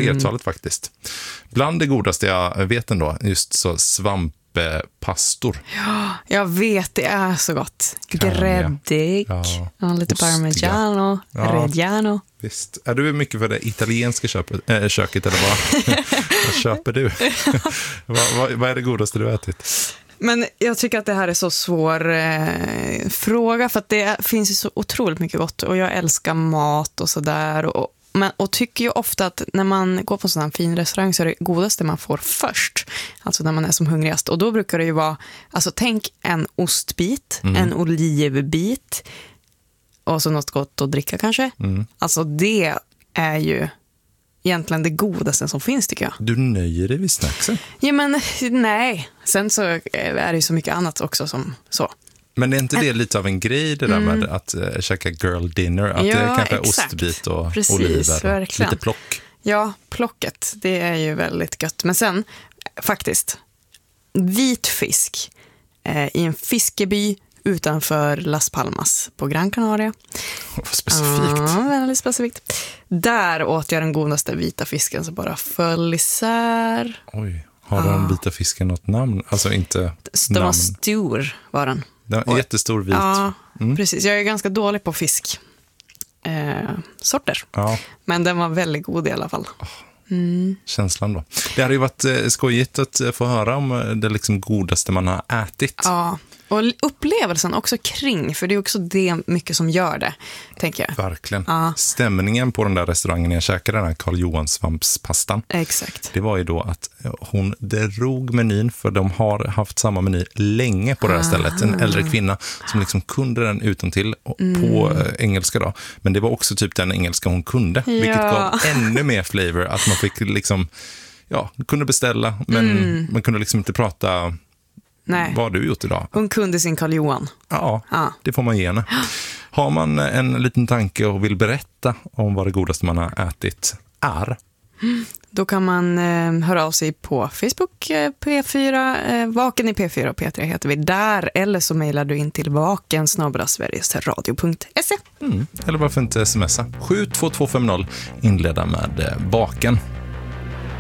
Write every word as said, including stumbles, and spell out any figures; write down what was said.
flertalet mm. faktiskt. Bland det godaste jag vet ändå, just så svamppastor. Ja, jag vet, det är så gott. Gräddig, ja. Ja, lite Ostiga. Parmigiano, ja. Reggiano. Visst. Är du mycket för det italienska köpet, äh, köket eller vad, vad köper du? vad, vad, vad är det godaste du har ätit? Men jag tycker att det här är så svår eh, fråga, för att det finns ju så otroligt mycket gott och jag älskar mat och sådär och, men, och tycker ju ofta att när man går på en sån här fin restaurang så är det godaste man får först, alltså när man är som hungrigast, och då brukar det ju vara, alltså tänk en ostbit, mm. en olivbit och så något gott att dricka kanske, mm. alltså det är ju egentligen det godaste som finns, tycker jag. Du nöjer dig vid snacksen? Ja, men nej. Sen så är det ju så mycket annat också som så. Men är inte det lite av en grej, det där mm. med att uh, käka girl dinner? Att ja, det är kanske exakt. Ostbit och precis, oliver och verkligen. lite plock. Ja, plocket. Det är ju väldigt gött. Men sen, faktiskt, vit fisk eh, i en fiskeby utanför Las Palmas på Gran Canaria. Vad specifikt. Ja, väldigt specifikt. Där åt jag den godaste vita fisken som bara föll isär. Oj, har den vita fisken något namn? Alltså inte Den namn. var stor, var den. Den var jättestor vit. Ja, mm. precis. Jag är ganska dålig på fisk. Eh, sorter. Ja. Men den var väldigt god i alla fall. Mm. Känslan då. Det hade ju varit eh, skojigt att eh, få höra om det liksom godaste man har ätit. Ja, och upplevelsen också kring, för det är också det mycket som gör det, tänker jag. Verkligen. Ja. Stämningen på den där restaurangen jag käkade, den här Karl Johans svampspastan. Exakt. Det var ju då att hon drog menyn, för de har haft samma meny länge på det här stället. En äldre kvinna som liksom kunde den utantill mm. på engelska då. Men det var också typ den engelska hon kunde, ja. vilket gav ännu mer flavor. Att man fick liksom, ja, kunde beställa, men mm. man kunde liksom inte prata. Nej. Vad har du gjort idag? Hon kunde sin Karl Johan. Ja, ja, det får man ge henne. Har man en liten tanke och vill berätta om vad det godaste man har ätit är? Då kan man eh, höra av sig på Facebook, eh, P fyra, eh, Vaken i P fyra och P tre heter vi där. Eller så mejlar du in till vaken snabel-a sverigesradio punkt se. Mm. Eller varför inte smsa? sju två två fem noll, inleda med eh, Vaken.